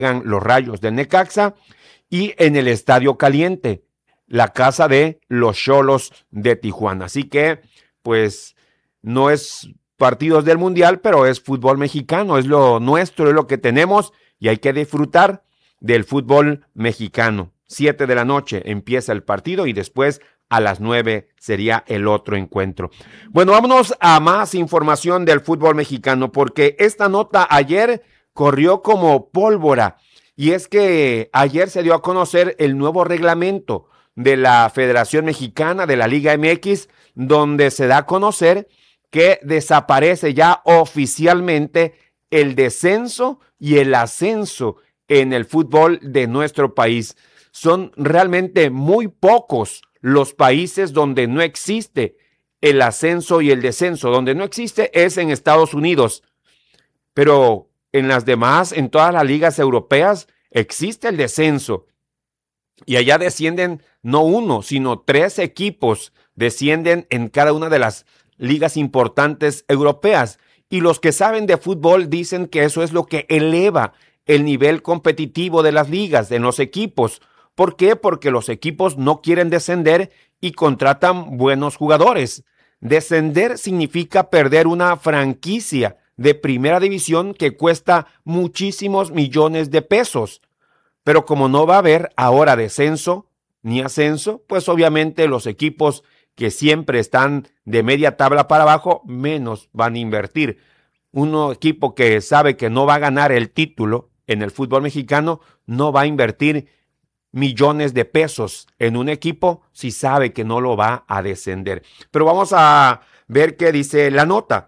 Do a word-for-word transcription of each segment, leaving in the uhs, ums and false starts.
los Rayos del Necaxa, y en el Estadio Caliente, la casa de los Xolos de Tijuana. Así que, pues, no es partidos del Mundial, pero es fútbol mexicano, es lo nuestro, es lo que tenemos, y hay que disfrutar del fútbol mexicano. Siete de la noche empieza el partido y después a las nueve sería el otro encuentro. Bueno, vámonos a más información del fútbol mexicano, porque esta nota ayer corrió como pólvora, y es que ayer se dio a conocer el nuevo reglamento de la Federación Mexicana de la Liga M X, donde se da a conocer que desaparece ya oficialmente el descenso y el ascenso en el fútbol de nuestro país. Son realmente muy pocos los países donde no existe el ascenso y el descenso. Donde no existe es en Estados Unidos, pero en las demás, en todas las ligas europeas, existe el descenso. Y allá descienden no uno, sino tres equipos descienden en cada una de las ligas importantes europeas. Y los que saben de fútbol dicen que eso es lo que eleva el nivel competitivo de las ligas, en los equipos. ¿Por qué? Porque los equipos no quieren descender y contratan buenos jugadores. Descender significa perder una franquicia de primera división que cuesta muchísimos millones de pesos. Pero como no va a haber ahora descenso ni ascenso, pues obviamente los equipos que siempre están de media tabla para abajo, menos van a invertir. Un equipo que sabe que no va a ganar el título en el fútbol mexicano, no va a invertir millones de pesos en un equipo si sabe que no lo va a descender. Pero vamos a ver qué dice la nota.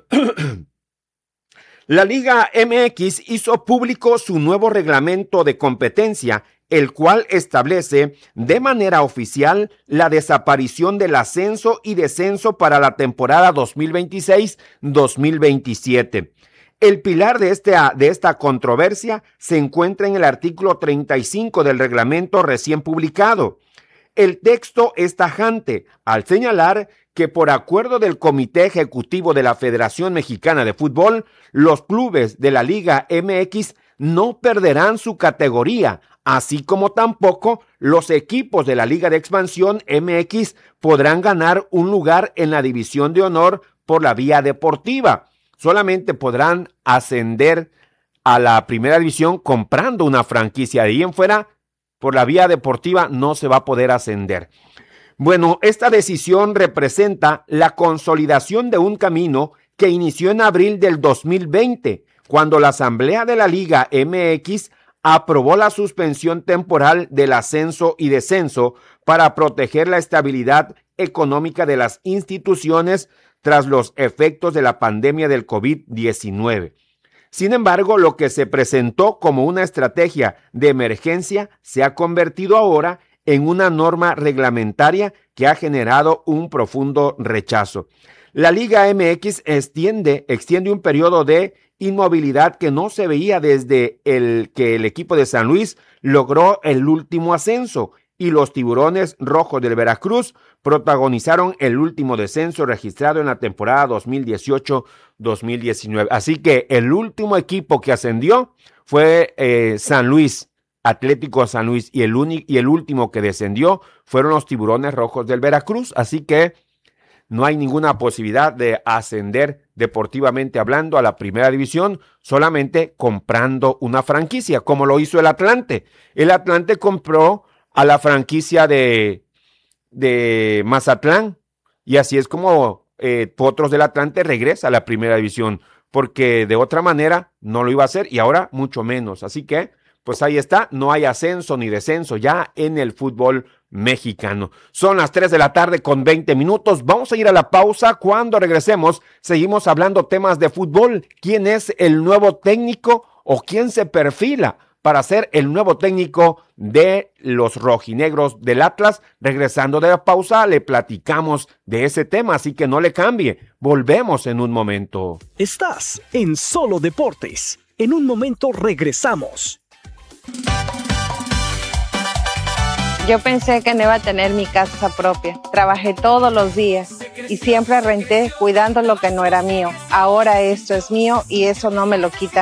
La Liga M X hizo público su nuevo reglamento de competencia, el cual establece de manera oficial la desaparición del ascenso y descenso para la temporada dos mil veintiséis dos mil veintisiete. El pilar de, este, de esta controversia se encuentra en el artículo treinta y cinco del reglamento recién publicado. El texto es tajante al señalar que por acuerdo del Comité Ejecutivo de la Federación Mexicana de Fútbol, los clubes de la Liga M X no perderán su categoría, así como tampoco los equipos de la Liga de Expansión M X podrán ganar un lugar en la División de Honor por la vía deportiva. Solamente podrán ascender a la primera división comprando una franquicia. De ahí en fuera, por la vía deportiva no se va a poder ascender. Bueno, esta decisión representa la consolidación de un camino que inició en abril del dos mil veinte, cuando la Asamblea de la Liga M X aprobó la suspensión temporal del ascenso y descenso para proteger la estabilidad económica de las instituciones tras los efectos de la pandemia del COVID diecinueve. Sin embargo, lo que se presentó como una estrategia de emergencia se ha convertido ahora en una norma reglamentaria que ha generado un profundo rechazo. La Liga M X extiende, extiende un periodo de inmovilidad que no se veía desde el que el equipo de San Luis logró el último ascenso y los Tiburones Rojos del Veracruz protagonizaron el último descenso registrado en la temporada dos mil dieciocho dos mil diecinueve. Así que el último equipo que ascendió fue eh, San Luis, Atlético San Luis, y el, uni- y el último que descendió fueron los Tiburones Rojos del Veracruz. Así que no hay ninguna posibilidad de ascender deportivamente hablando a la primera división, solamente comprando una franquicia, como lo hizo el Atlante. El Atlante compró a la franquicia de, de Mazatlán, y así es como eh, Potros del Atlante regresa a la primera división, porque de otra manera no lo iba a hacer, y ahora mucho menos. Así que, pues ahí está, no hay ascenso ni descenso ya en el fútbol mexicano. Son las tres de la tarde con veinte minutos. Vamos a ir a la pausa. Cuando regresemos, seguimos hablando temas de fútbol. ¿Quién es el nuevo técnico o quién se perfila para ser el nuevo técnico de los rojinegros del Atlas? Regresando de la pausa, le platicamos de ese tema, así que no le cambie. Volvemos en un momento. Estás en Solo Deportes. En un momento regresamos. Yo pensé que no iba a tener mi casa propia. Trabajé todos los días y siempre renté cuidando lo que no era mío. Ahora esto es mío y eso no me lo quita